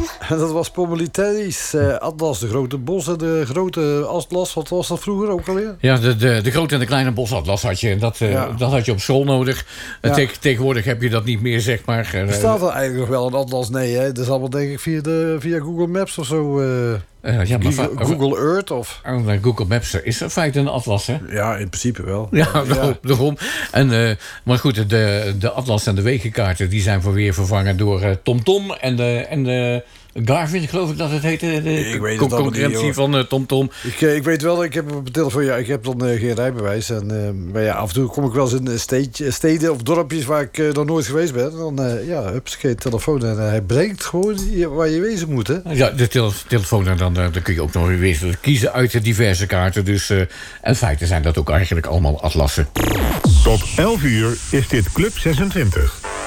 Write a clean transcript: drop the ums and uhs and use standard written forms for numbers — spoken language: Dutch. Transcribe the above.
En dat was Pommeliteris, Atlas, de grote bos en de grote atlas. Wat was dat vroeger ook alweer? Ja, de grote en de kleine bosatlas had je. En dat had je op school nodig. Ja. Tegenwoordig heb je dat niet meer, zeg maar. Bestaat er eigenlijk nog wel een atlas? Nee, hè? Dat is allemaal denk ik via Google Maps of zo. Google Earth of... Google Maps is in feite een atlas, hè? Ja, in principe wel. Ja, daarom. Maar goed, de atlas en de wegenkaarten... die zijn weer vervangen door TomTom en de Garmin, geloof ik dat het heette. De concurrentie van TomTom. Ik weet wel, ik heb op mijn telefoon... Ja, ik heb dan geen rijbewijs. Maar ja, af en toe kom ik wel eens in steden of dorpjes... waar ik nog nooit geweest ben. Dan heb je telefoon en hij brengt gewoon waar je wezen moet, hè? Ja, de telefoon en dan kun je ook nog weer kiezen uit de diverse kaarten. Dus in feite zijn dat ook eigenlijk allemaal atlassen. Tot 11 uur is dit Club 26.